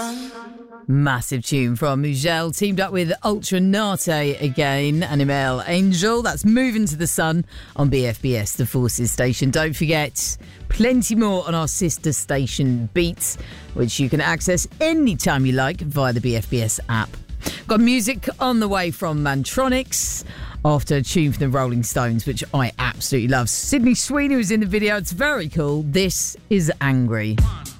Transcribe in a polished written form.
Massive tune from Mugel, teamed up with Ultra Nate again, Animal Angel. That's Moving to the Sun on BFBS, the Forces station. Don't forget, plenty more on our sister station Beats, which you can access anytime you like via the BFBS app. Got music on the way from Mantronix after a tune from the Rolling Stones, which I absolutely love. Sydney Sweeney was in the video. It's very cool. This is Angry. 1,